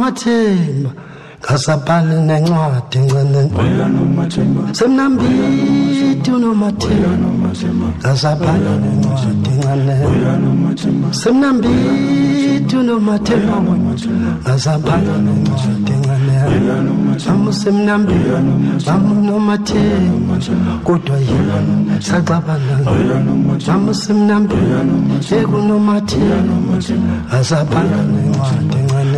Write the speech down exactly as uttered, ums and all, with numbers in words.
nomathemba ngasabhala nencwadi ngene semnambiti unomathemba ngasabhala nencwadi ngene semnambiti unomathemba ngasabhala nencwadi ngene amusemnambiti amunomathemba kodwa yena saxabana amusemnambiti ekunomathemba ngasabhala nencwadi